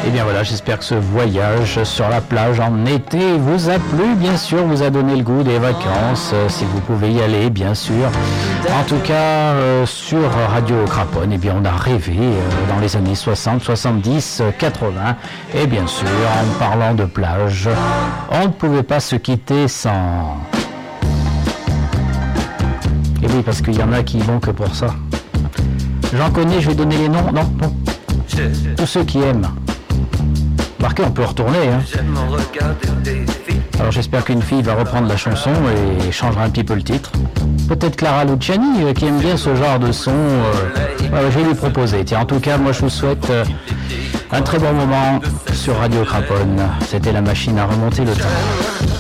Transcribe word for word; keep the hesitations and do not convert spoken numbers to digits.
Et bien voilà, j'espère que ce voyage sur la plage en été vous a plu, bien sûr, vous a donné le goût des vacances, euh, si vous pouvez y aller, bien sûr. En tout cas, euh, sur Radio Craponne, eh bien, on a rêvé euh, dans les années soixante, soixante-dix, quatre-vingts. Et bien sûr, en parlant de plage, on ne pouvait pas se quitter sans... Et oui, parce qu'il y en a qui y vont que pour ça. J'en connais, je vais donner les noms. Non, non. Tous ceux qui aiment. Marqué, on peut retourner. Hein. Alors j'espère qu'une fille va reprendre la chanson et changera un petit peu le titre. Peut-être Clara Luciani, euh, qui aime bien ce genre de son. Euh, euh, je vais lui proposer. Tiens, en tout cas, moi je vous souhaite euh, un très bon moment sur Radio Craponne. C'était la machine à remonter le temps.